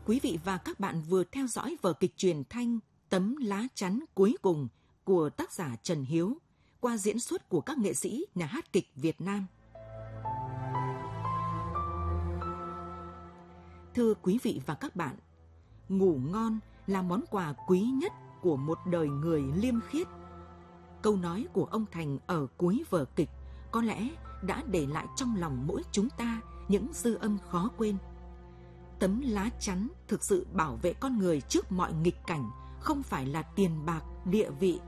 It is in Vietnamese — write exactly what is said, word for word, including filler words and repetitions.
Quý vị và các bạn vừa theo dõi vở kịch truyền thanh Tấm lá chắn cuối cùng của tác giả Trần Hiếu qua diễn xuất của các nghệ sĩ Nhà hát kịch Việt Nam. Thưa quý vị và các bạn, ngủ ngon là món quà quý nhất của một đời người liêm khiết. Câu nói của ông Thành ở cuối vở kịch có lẽ đã để lại trong lòng mỗi chúng ta những dư âm khó quên. Tấm lá chắn thực sự bảo vệ con người trước mọi nghịch cảnh, không phải là tiền bạc, địa vị